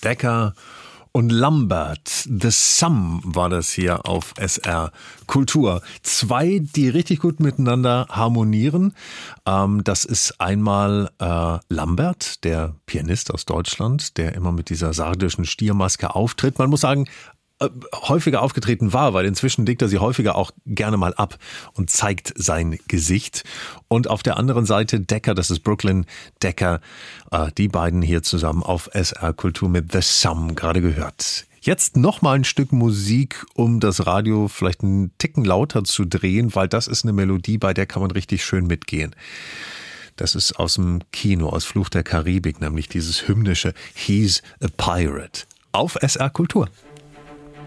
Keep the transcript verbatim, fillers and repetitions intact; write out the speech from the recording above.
Decker und Lambert. The Sum war das hier auf S R Kultur. Zwei, die richtig gut miteinander harmonieren. Ähm, das ist einmal äh, Lambert, der Pianist aus Deutschland, der immer mit dieser sardischen Stiermaske auftritt. Man muss sagen, äh, häufiger aufgetreten war, weil inzwischen legt er sie häufiger auch gerne mal ab und zeigt sein Gesicht. Und auf der anderen Seite Decker, das ist Brooklyn Decker, äh, die beiden hier zusammen auf S R Kultur mit The Sum gerade gehört. Jetzt noch mal ein Stück Musik, um das Radio vielleicht einen Ticken lauter zu drehen, weil das ist eine Melodie, bei der kann man richtig schön mitgehen. Das ist aus dem Kino, aus Fluch der Karibik, nämlich dieses hymnische He's a Pirate auf S R Kultur.